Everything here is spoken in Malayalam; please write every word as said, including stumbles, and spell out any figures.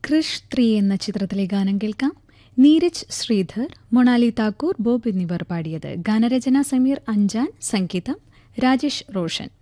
ക്രിഷ് ത്രീ എന്ന ചിത്രത്തിലെ ഗാനം കേൾക്കാം. നീരജ് ശ്രീധർ, മൊണാലി താക്കൂർ, ബോബ് എന്നിവർ പാടിയത്. ഗാനരചന സമീർ അഞ്ചാൻ, സംഗീതം രാജേഷ് റോഷൻ.